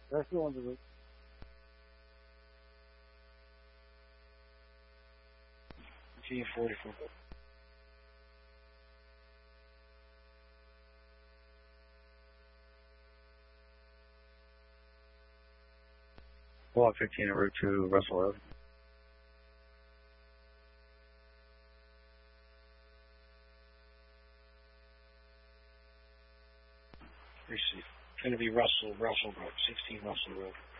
That's the one to do. G44. Block 15 en route to Russell Road. Receive. Going to be Russell Road, 16 Russell Road.